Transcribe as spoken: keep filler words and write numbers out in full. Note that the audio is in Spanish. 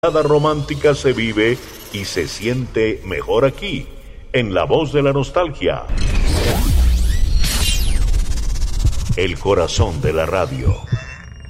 La romántica se vive y se siente mejor aquí, en La Voz de la Nostalgia. El corazón de la radio.